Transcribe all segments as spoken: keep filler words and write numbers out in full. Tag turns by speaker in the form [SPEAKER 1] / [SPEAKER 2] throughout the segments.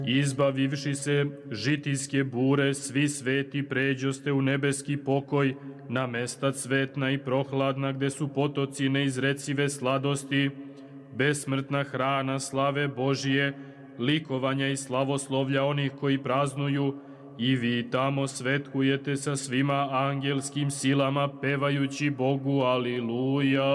[SPEAKER 1] Izbavivši se žitijske bure, svi sveti pređoste u nebeski pokoj, na mesta cvetna i prohladna, gde su potoci neizrecive sladosti, besmrtna hrana slave Božije, likovanja i slavoslovlja onih koji praznuju, i vi tamo svetkujete sa svima angelskim silama, pevajući Bogu Aliluja.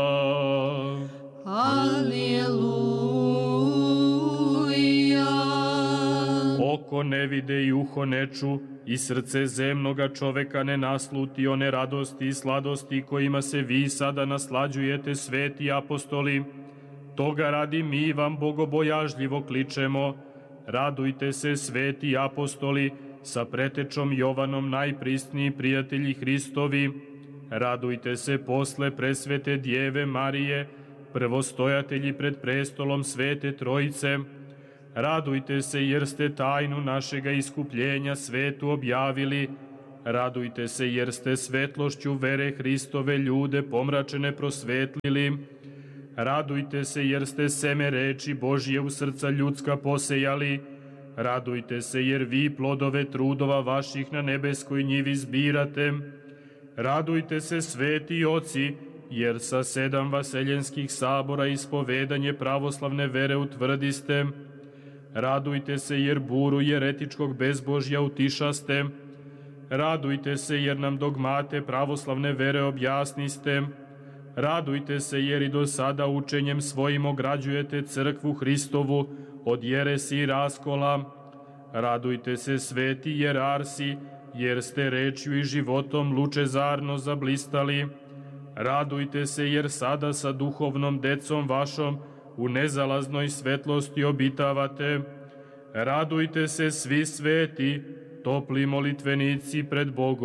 [SPEAKER 2] Aliluja.
[SPEAKER 1] Oko ne vide i uho ne ču, i srce zemnoga čoveka ne nasluti one radosti i sladosti kojima se vi sada naslađujete, sveti apostoli. Toga radi mi vam bogobojažljivo kličemo. Radujte se, sveti apostoli, sa pretečom Jovanom, najprisniji prijatelji Hristovi. Radujte se posle presvete Djeve Marije, prvostojatelji pred prestolom Svete Trojice. Radujte se jer ste tajnu našega iskupljenja svetu objavili. Radujte se jer ste svetlošću vere Hristove ljude pomračene prosvetlili. Radujte se jer ste seme reči Božije u srca ljudska posejali. Radujte se jer vi plodove trudova vaših na nebeskoj njivi zbirate. Radujte se, sveti oci, jer sa sedam vaseljenskih sabora ispovedanje pravoslavne vere utvrdiste. Radujte se jer buru jeretičkog bezbožja utišaste. Radujte se jer nam dogmate pravoslavne vere objasniste. Radujte se jer i do sada učenjem svojim ograđujete crkvu Hristovu od jeresi i raskola. Radujte se, sveti jerarsi, jer ste rečju i životom lučezarno zablistali. Radujte se jer sada sa duhovnom decom vašom u nezalaznoj svetlosti obitavate. Radujte se, svi sveti, topli molitvenici pred Bogom.